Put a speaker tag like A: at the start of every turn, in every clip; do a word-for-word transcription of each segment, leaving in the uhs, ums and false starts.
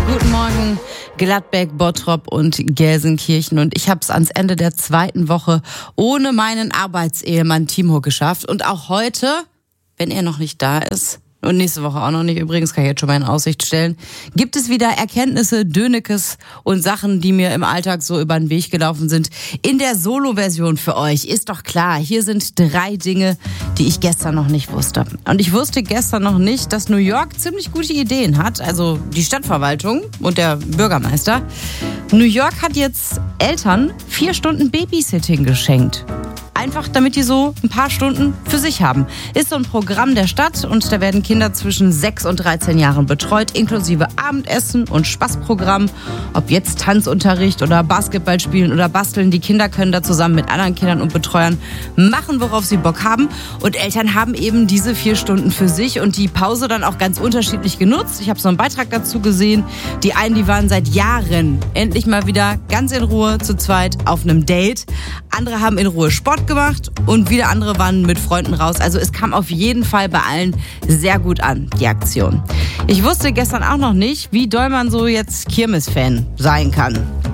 A: Guten Morgen, Gladbeck, Bottrop und Gelsenkirchen. Und ich habe es ans Ende der zweiten Woche ohne meinen Arbeitsehemann Timo geschafft. Und auch heute, wenn er noch nicht da ist, und nächste Woche auch noch nicht, übrigens kann ich jetzt schon mal in Aussicht stellen, gibt es wieder Erkenntnisse, Dönekes und Sachen, die mir im Alltag so über den Weg gelaufen sind. In der Solo-Version für euch ist doch klar, hier sind drei Dinge, die ich gestern noch nicht wusste. Und ich wusste gestern noch nicht, dass New York ziemlich gute Ideen hat, also die Stadtverwaltung und der Bürgermeister. New York hat jetzt Eltern vier Stunden Babysitting geschenkt. Einfach damit die so ein paar Stunden für sich haben. Ist so ein Programm der Stadt und da werden Kinder zwischen sechs und dreizehn Jahren betreut, inklusive Abendessen und Spaßprogramm. Ob jetzt Tanzunterricht oder Basketball spielen oder basteln, die Kinder können da zusammen mit anderen Kindern und Betreuern machen, worauf sie Bock haben. Und Eltern haben eben diese vier Stunden für sich und die Pause dann auch ganz unterschiedlich genutzt. Ich habe so einen Beitrag dazu gesehen. Die einen, die waren seit Jahren endlich mal wieder ganz in Ruhe zu zweit auf einem Date. Andere haben in Ruhe Sport gemacht und wieder andere waren mit Freunden raus. Also es kam auf jeden Fall bei allen sehr gut an, die Aktion. Ich wusste gestern auch noch nicht, wie doll man so jetzt Kirmes-Fan sein kann.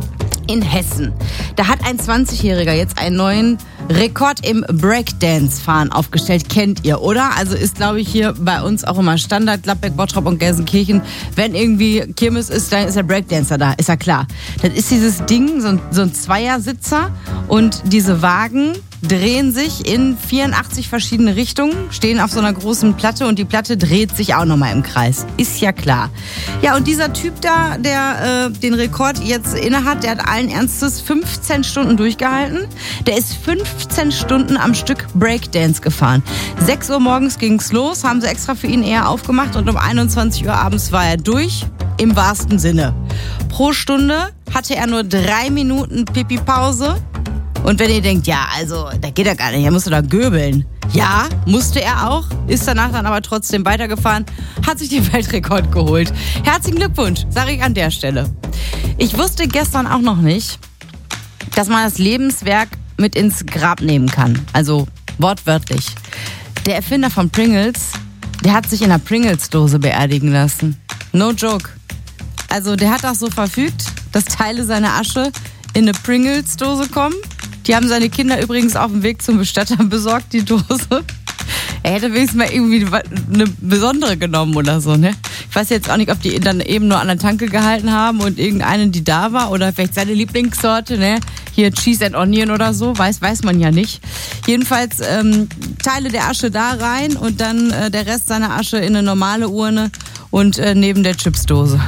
A: In Hessen. Da hat ein zwanzigjähriger jetzt einen neuen Rekord im Breakdance-Fahren aufgestellt. Kennt ihr, oder? Also ist, glaube ich, hier bei uns auch immer Standard, Gladbeck, Bottrop und Gelsenkirchen. Wenn irgendwie Kirmes ist, dann ist der Breakdancer da, ist ja klar. Das ist dieses Ding, so ein, so ein Zweiersitzer und diese Wagen drehen sich in vierundachtzig verschiedene Richtungen, stehen auf so einer großen Platte und die Platte dreht sich auch nochmal im Kreis. Ist ja klar. Ja, und dieser Typ da, der äh, den Rekord jetzt innehat, der hat allen Ernstes fünfzehn Stunden durchgehalten. Der ist fünfzehn Stunden am Stück Breakdance gefahren. sechs Uhr morgens ging's los, haben sie extra für ihn eher aufgemacht und um einundzwanzig Uhr abends war er durch, im wahrsten Sinne. Pro Stunde hatte er nur drei Minuten Pipi-Pause. Und wenn ihr denkt, ja, also, da geht er gar nicht, er musste da göbeln. Ja, musste er auch, ist danach dann aber trotzdem weitergefahren, hat sich den Weltrekord geholt. Herzlichen Glückwunsch, sage ich an der Stelle. Ich wusste gestern auch noch nicht, dass man das Lebenswerk mit ins Grab nehmen kann. Also wortwörtlich. Der Erfinder von Pringles, der hat sich in einer Pringles-Dose beerdigen lassen. No joke. Also der hat auch so verfügt, dass Teile seiner Asche in eine Pringles-Dose kommen. Die haben seine Kinder übrigens auf dem Weg zum Bestatter besorgt, die Dose. Er hätte wenigstens mal irgendwie eine besondere genommen oder so, ne? Ich weiß jetzt auch nicht, ob die dann eben nur an der Tanke gehalten haben und irgendeine, die da war, oder vielleicht seine Lieblingssorte, ne? Hier Cheese and Onion oder so, weiß, weiß man ja nicht. Jedenfalls ähm, Teile der Asche da rein und dann äh, der Rest seiner Asche in eine normale Urne und äh, neben der Chipsdose.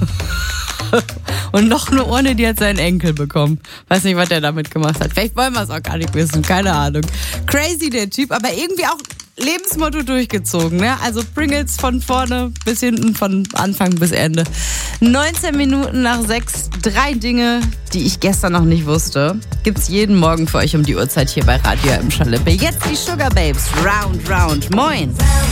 A: Und noch eine Urne, die hat seinen Enkel bekommen. Weiß nicht, was der damit gemacht hat. Vielleicht wollen wir es auch gar nicht wissen, keine Ahnung. Crazy der Typ, aber irgendwie auch Lebensmotto durchgezogen, ne? Also Pringles von vorne bis hinten, von Anfang bis Ende. neunzehn Minuten nach sechs, drei Dinge, die ich gestern noch nicht wusste, gibt's jeden Morgen für euch um die Uhrzeit hier bei Radio im Schalippe. Jetzt die Sugar Babes, Round Round. Moin!